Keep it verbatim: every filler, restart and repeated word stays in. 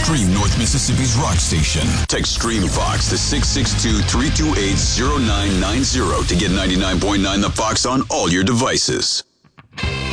Stream North Mississippi's rock station. Text Stream Fox to six six two, three two eight, zero nine nine zero to get ninety-nine point nine The Fox on all your devices.